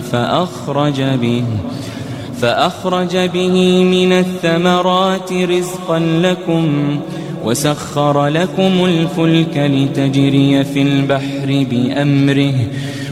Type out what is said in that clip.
فأخرج به من الثمرات رزقا لكم وسخر لكم الفلك لتجري في البحر بأمره